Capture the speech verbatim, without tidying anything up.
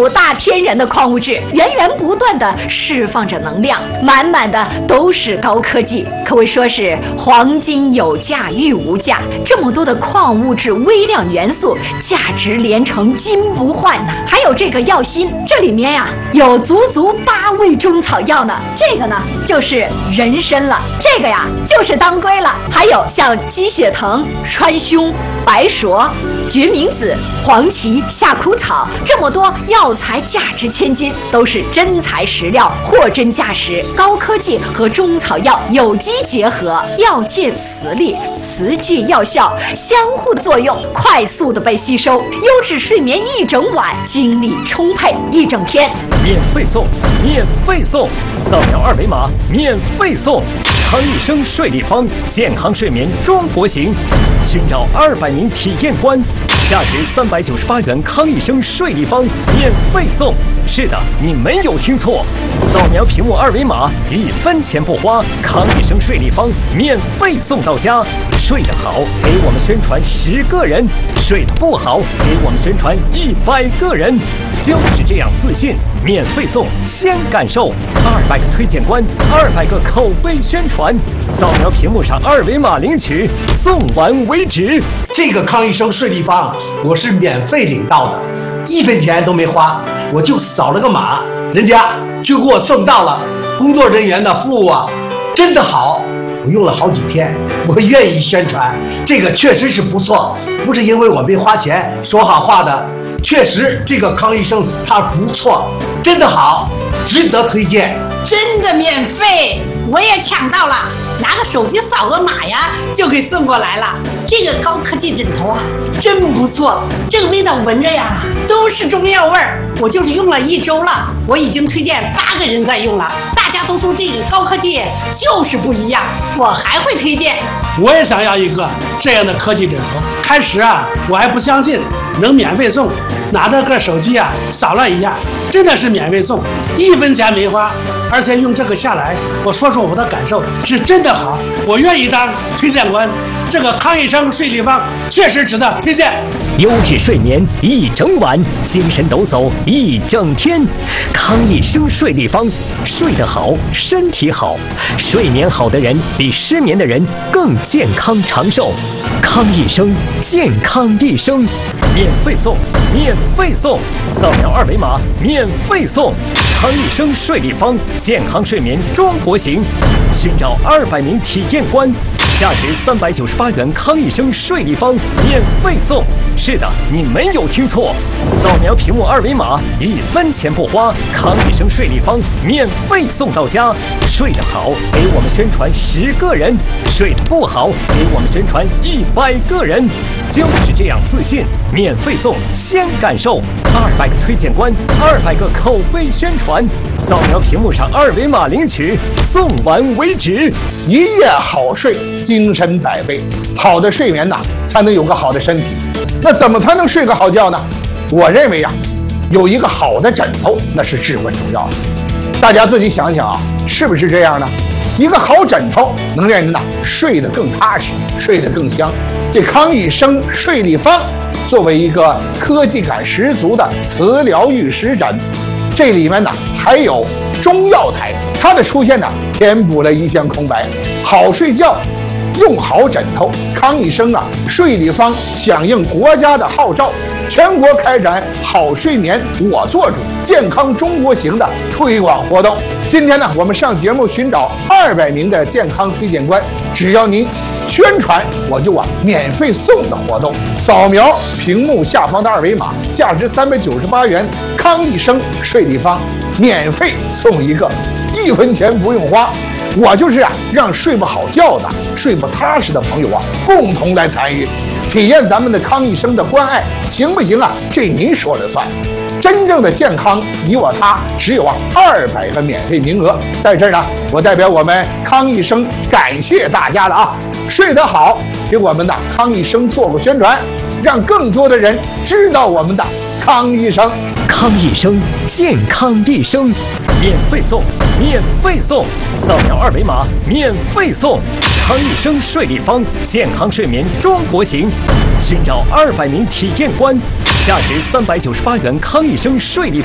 五大天然的矿物质，源源不断的释放着能量，满满的都是高科技，可谓说是黄金有价玉无价。这么多的矿物质、微量元素，价值连城，金不换呐。还有这个药心，这里面呀有足足八味中草药呢。这个呢就是人参了，这个呀就是当归了，还有像鸡血藤、川芎、白术、决明子、黄芪、夏枯草，这么多药材价值千金，都是真材实料，货真价实，高科技和中草药有机结合，药界磁力，磁界药效相互作用，快速的被吸收，优质睡眠一整晚，精力充沛一整天。 免费送，免费送，扫描二维码免费送。康益生睡立方，健康睡眠中国行，寻找二百名体验官，价值三百九十八元康益生睡立方免费送。是的，你没有听错，扫描屏幕二维码，一分钱不花，康益生睡立方免费送到家。睡得好，给我们宣传十个人；睡得不好，给我们宣传一百个人。就是这样自信，免费送，先感受。二百个推荐官，二百个口碑宣传，扫描屏幕上二维码领取，送完为止。 这个康益生睡立方我是免费领到的，一分钱都没花，我就扫了个码，人家就给我送到了。工作人员的服务啊，真的好，我用了好几天，我愿意宣传，这个确实是不错，不是因为我没花钱说好话的，确实这个康益生它不错，真的好，值得推荐。 真的免费，我也抢到了，拿个手机扫个码呀，就给送过来了。这个高科技枕头啊，真不错，这个味道闻着呀，都是中药味儿。我就是用了一周了，我已经推荐八个人在用了，大家都说这个高科技就是不一样，我还会推荐。 我也想要一个这样的科技枕头。开始啊，我还不相信能免费送，拿着个手机啊，扫了一下，真的是免费送，一分钱没花。而且用这个下来，我说说我的感受，是真的好，我愿意当推荐官。这个康益生睡立方确实值得推荐。 优质睡眠一整晚，精神抖擞一整天。康益生睡立方，睡得好，身体好，睡眠好的人比失眠的人更健康长寿。康益生，健康一生，免费送，免费送，扫描二维码免费送。康益生睡立方，健康睡眠中国行，寻找二百名体验官，价值三百九十八元康益生睡立方免费送。是的，你没有听错，扫描屏幕二维码，一分钱不花，康益生睡立方免费送到家。睡得好，给我们宣传十个人；睡得不好，给我们宣传一百个人。就是这样自信，免费送，先感受。二百个推荐官，二百个口碑宣传，扫描屏幕上二维码领取，送完为止。 一夜好睡，精神百倍。好的睡眠呐，才能有个好的身体。那怎么才能睡个好觉呢？我认为呀、啊，有一个好的枕头那是至关重要的。大家自己想想啊，是不是这样呢？一个好枕头能让人呐睡得更踏实，睡得更香。这康益生睡立方作为一个科技感十足的磁疗玉石枕，这里面呢还有中药材，它的出现呢填补了一项空白。好睡觉用好枕头，康益生啊睡立方响应国家的号召，全国开展好睡眠我做主，健康中国行的推广活动。今天呢，我们上节目寻找二百名的健康推荐官，只要您宣传，我就啊免费送的活动。扫描屏幕下方的二维码，价值三百九十八元康益生睡立方，免费送一个，一分钱不用花。我就是啊，让睡不好觉的、睡不踏实的朋友啊，共同来参与，体验咱们的康益生的关爱，行不行啊？这您说了算。真正的健康，你我他，只有啊二百个免费名额。在这儿呢，我代表我们康益生感谢大家了啊！睡得好，给我们的康益生做个宣传，让更多的人知道我们的康益生。 康益生，健康一生，免费送，免费送，扫描二维码免费送。康益生睡立方，健康睡眠中国行，寻找二百名体验官，价值三百九十八元康益生睡立方。